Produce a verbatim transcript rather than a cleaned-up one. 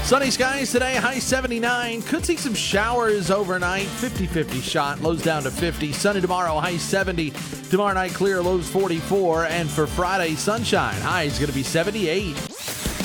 Sunny skies today, high seventy-nine. Could see some showers overnight, fifty-fifty shot, lows down to fifty. Sunny tomorrow, high seventy. Tomorrow night clear, lows forty-four. And for Friday, sunshine, high is going to be seventy-eight.